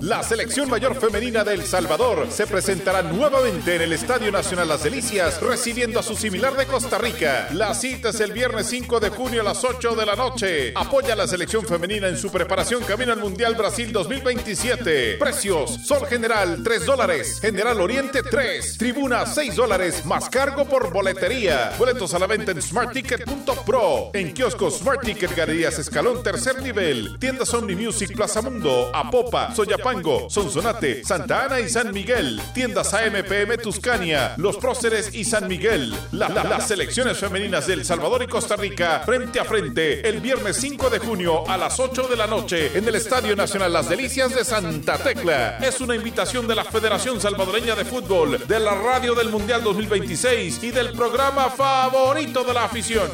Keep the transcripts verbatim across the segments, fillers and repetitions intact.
La selección mayor femenina de El Salvador se presentará nuevamente en el Estadio Nacional Las Delicias, recibiendo a su similar de Costa Rica. La cita es el viernes cinco de junio a las ocho de la noche. Apoya a la selección femenina en su preparación camino al Mundial Brasil dos mil veintisiete. Precios: Sol General tres dólares, General Oriente tres, Tribuna seis dólares, más cargo por boletería. Boletos a la venta en smart ticket punto pro, en kioscos Smart Ticket, Galerías Escalón tercer nivel, tiendas Omni Music, Plaza Mundo, Apopa, Soyapango, Sonsonate, Santa Ana y San Miguel, tiendas A M P M Tuscania, Los Próceres y San Miguel. La, la, las selecciones femeninas de El Salvador y Costa Rica frente a frente el viernes cinco de junio a las ocho de la noche en el Estadio Nacional Las Delicias de Santa Tecla. Es una invitación de la Federación Salvadoreña de Fútbol, de la radio del Mundial dos mil veintiséis y del programa favorito de la afición.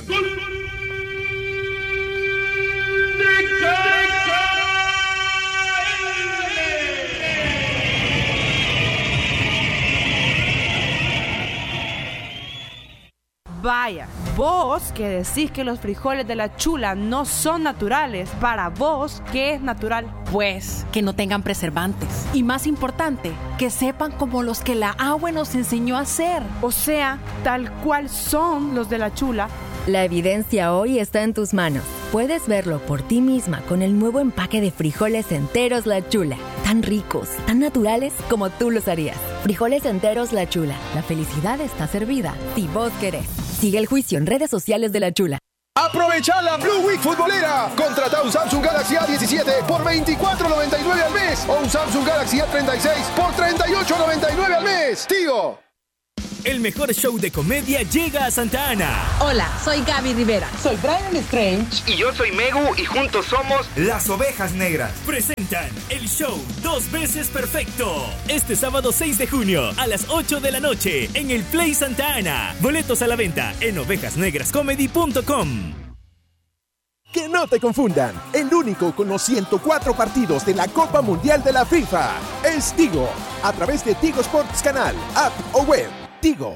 Vaya, vos que decís que los frijoles de la chula no son naturales, para vos, ¿qué es natural? Pues que no tengan preservantes. Y más importante, que sepan como los que la agua nos enseñó a hacer. O sea, tal cual son los de la chula. La evidencia hoy está en tus manos. Puedes verlo por ti misma con el nuevo empaque de frijoles enteros La Chula. Tan ricos, tan naturales como tú los harías. Frijoles enteros La Chula. La felicidad está servida si vos querés. Sigue el juicio en redes sociales de La Chula. Aprovecha la Blue Week futbolera. Contrata un Samsung Galaxy A diecisiete por veinticuatro noventa y nueve al mes o un Samsung Galaxy A treinta y seis por treinta y ocho noventa y nueve al mes. Tío. El mejor show de comedia llega a Santa Ana. Hola, soy Gaby Rivera. Soy Brian Strange. Y yo soy Megu y juntos somos Las Ovejas Negras. Presentan el show Dos Veces Perfecto. Este sábado seis de junio a las ocho de la noche en el Play Santa Ana. Boletos a la venta en ovejas negras comedy punto com. Que no te confundan, el único con los ciento cuatro partidos de la Copa Mundial de la FIFA es Tigo, a través de Tigo Sports Canal, app o web. Tigo.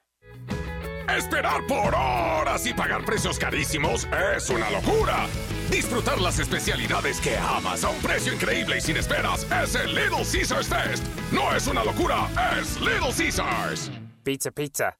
Esperar por horas y pagar precios carísimos es una locura. Disfrutar las especialidades que amas a un precio increíble y sin esperas es el Little Caesars Fest. No es una locura, es Little Caesars. Pizza, pizza.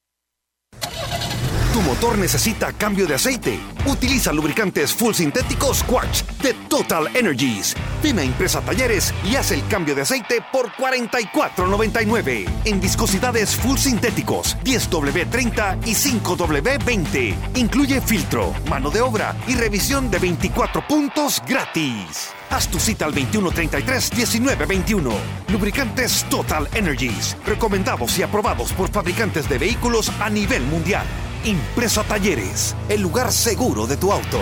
Tu motor necesita cambio de aceite. Utiliza lubricantes full sintéticos Quartz de Total Energies. Ven a Impresa Talleres y haz el cambio de aceite por cuarenta y cuatro noventa y nueve. En viscosidades full sintéticos diez W treinta y cinco W veinte. Incluye filtro, mano de obra y revisión de veinticuatro puntos gratis. Haz tu cita al veintiuno treinta y tres diecinueve veintiuno. Lubricantes Total Energies. Recomendados y aprobados por fabricantes de vehículos a nivel mundial. Impresa Talleres, el lugar seguro de tu auto.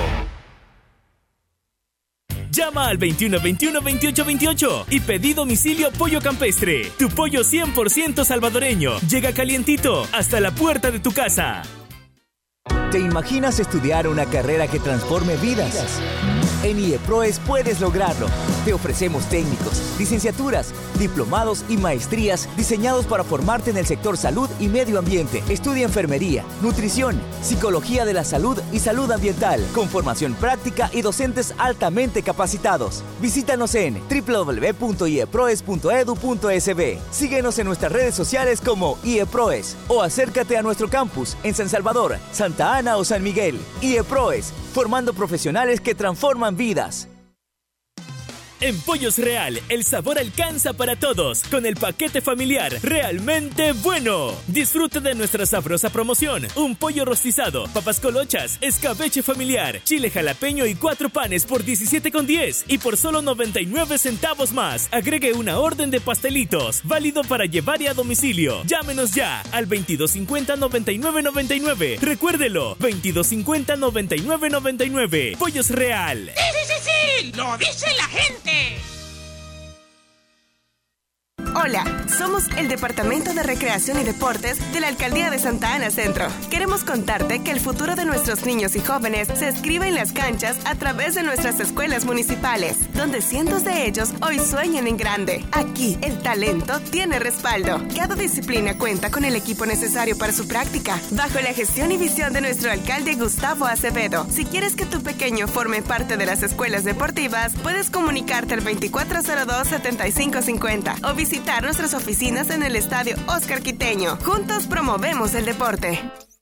Llama al veintiuno veintiuno veintiocho veintiocho y pedí domicilio Pollo Campestre. Tu pollo cien por ciento salvadoreño. Llega calientito hasta la puerta de tu casa. ¿Te imaginas estudiar una carrera que transforme vidas? En IEPROES puedes lograrlo. Te ofrecemos técnicos, licenciaturas, diplomados y maestrías diseñados para formarte en el sector salud y medio ambiente. Estudia enfermería, nutrición, psicología de la salud y salud ambiental, con formación práctica y docentes altamente capacitados. Visítanos en doble u doble u doble u punto i e proes punto e d u punto s b. Síguenos en nuestras redes sociales como IEPROES o acércate a nuestro campus en San Salvador, Santa Ana o San Miguel. IEPROES, formando profesionales que transforman vidas. En Pollos Real, el sabor alcanza para todos con el paquete familiar realmente bueno. Disfruta de nuestra sabrosa promoción: un pollo rostizado, papas colochas, escabeche familiar, chile jalapeño y cuatro panes por diecisiete con diez y por solo noventa y nueve centavos más. Agregue una orden de pastelitos, válido para llevar y a domicilio. Llámenos ya al veintidós cincuenta noventa y nueve noventa y nueve. Recuérdelo, veintidós cincuenta noventa y nueve noventa y nueve. Pollos Real. ¡Sí, sí, sí, sí! ¡Lo dice la gente! Hola, Somos el Departamento de Recreación y Deportes de la Alcaldía de Santa Ana Centro. Queremos contarte que el futuro de nuestros niños y jóvenes se escribe en las canchas a través de nuestras escuelas municipales, donde cientos de ellos hoy sueñan en grande. Aquí, el talento tiene respaldo. Cada disciplina cuenta con el equipo necesario para su práctica, bajo la gestión y visión de nuestro alcalde Gustavo Acevedo. Si quieres que tu pequeño forme parte de las escuelas deportivas, puedes comunicarte al veinticuatro cero dos, setenta y cinco cincuenta o visitar nuestras oficinas en el Estadio Oscar Quiteño. Juntos promovemos el deporte.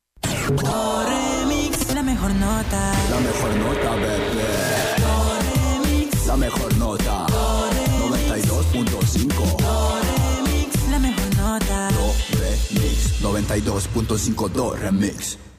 Remix, la mejor nota. La mejor nota, bebé. Remix, la mejor nota. noventa y dos punto cinco. Remix, la mejor nota. Do Remix, noventa y dos punto cinco Do Remix.